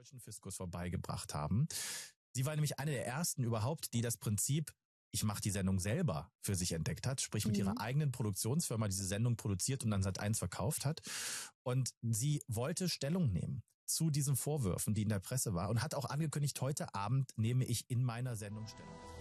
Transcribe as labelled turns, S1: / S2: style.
S1: deutschen Fiskus vorbeigebracht haben. Sie war nämlich eine der ersten überhaupt, die das Prinzip, ich mache die Sendung selber, für sich entdeckt hat, sprich mit ihrer eigenen Produktionsfirma diese Sendung produziert und dann Sat.1 verkauft hat. Und sie wollte Stellung nehmen zu diesen Vorwürfen, die in der Presse war, und hat auch angekündigt, heute Abend nehme ich in meiner Sendung Stellung.